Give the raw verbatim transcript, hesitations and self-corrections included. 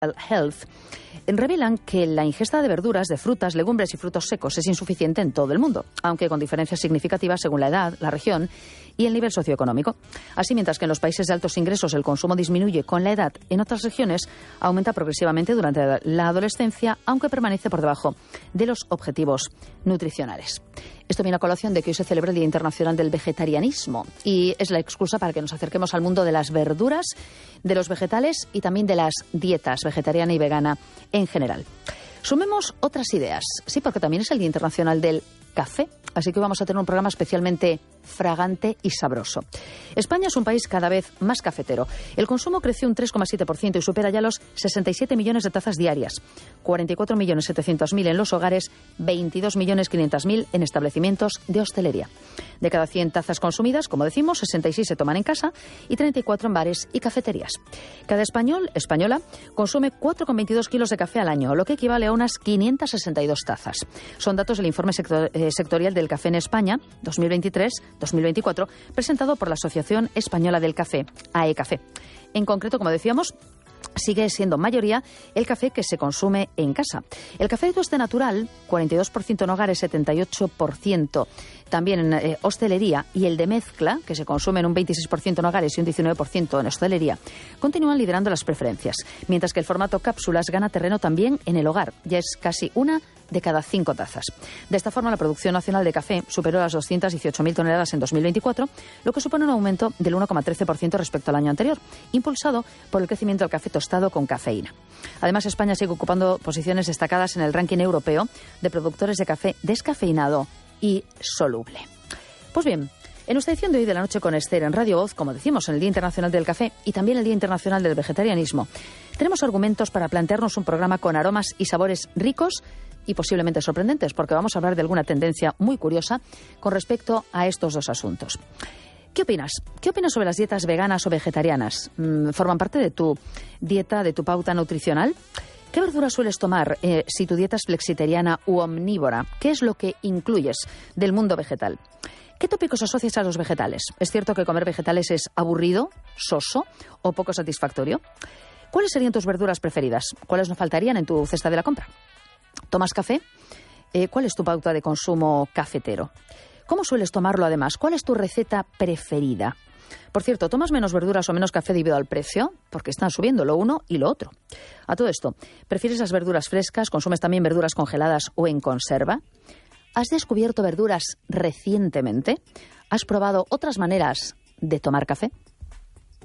Health revelan que la ingesta de verduras, de frutas, legumbres y frutos secos es insuficiente en todo el mundo, aunque con diferencias significativas según la edad, la región y el nivel socioeconómico. Así, mientras que en los países de altos ingresos el consumo disminuye con la edad, en otras regiones aumenta progresivamente durante la adolescencia, aunque permanece por debajo de los objetivos nutricionales. Esto viene a colación de que hoy se celebra el Día Internacional del Vegetarianismo y es la excusa para que nos acerquemos al mundo de las verduras, de los vegetales y también de las dietas vegetariana y vegana en general. Sumemos otras ideas, sí, porque también es el Día Internacional del Café, así que vamos a tener un programa especialmente fragante y sabroso. España es un país cada vez más cafetero. El consumo creció un tres coma siete por ciento y supera ya los sesenta y siete millones de tazas diarias, cuarenta y cuatro millones setecientos mil en los hogares, veintidós millones quinientos mil en establecimientos de hostelería. De cada cien tazas consumidas, como decimos, sesenta y seis se toman en casa y treinta y cuatro en bares y cafeterías. Cada español, española, consume cuatro coma veintidós kilos de café al año, lo que equivale a unas quinientas sesenta y dos tazas. Son datos del informe sector, eh, sectorial del café en España dos mil veintitrés dos mil veinticuatro, presentado por la Asociación Española del Café, A E Café. En concreto, como decíamos, sigue siendo mayoría el café que se consume en casa. El café de tueste natural, cuarenta y dos por ciento en hogares, setenta y ocho por ciento también en eh, hostelería, y el de mezcla, que se consume en un veintiséis por ciento en hogares y un diecinueve por ciento en hostelería, continúan liderando las preferencias, mientras que el formato cápsulas gana terreno también en el hogar, ya es casi una de cada cinco tazas. De esta forma, la producción nacional de café superó las doscientas dieciocho mil toneladas en dos mil veinticuatro, lo que supone un aumento del uno coma trece por ciento respecto al año anterior, impulsado por el crecimiento del café tostado con cafeína. Además, España sigue ocupando posiciones destacadas en el ranking europeo de productores de café descafeinado y soluble. Pues bien, en nuestra edición de hoy de la noche con Esther en Radio Voz, como decimos, en el Día Internacional del Café y también el Día Internacional del Vegetarianismo, tenemos argumentos para plantearnos un programa con aromas y sabores ricos y posiblemente sorprendentes, porque vamos a hablar de alguna tendencia muy curiosa con respecto a estos dos asuntos. ¿Qué opinas? ¿Qué opinas sobre las dietas veganas o vegetarianas? ¿Forman parte de tu dieta, de tu pauta nutricional? ¿Qué verduras sueles tomar eh, si tu dieta es flexitariana u omnívora? ¿Qué es lo que incluyes del mundo vegetal? ¿Qué tópicos asocias a los vegetales? ¿Es cierto que comer vegetales es aburrido, soso o poco satisfactorio? ¿Cuáles serían tus verduras preferidas? ¿Cuáles no faltarían en tu cesta de la compra? ¿Tomas café? Eh, ¿Cuál es tu pauta de consumo cafetero? ¿Cómo sueles tomarlo además? ¿Cuál es tu receta preferida? Por cierto, ¿tomas menos verduras o menos café debido al precio? Porque están subiendo lo uno y lo otro. A todo esto, ¿prefieres las verduras frescas? ¿Consumes también verduras congeladas o en conserva? ¿Has descubierto verduras recientemente? ¿Has probado otras maneras de tomar café?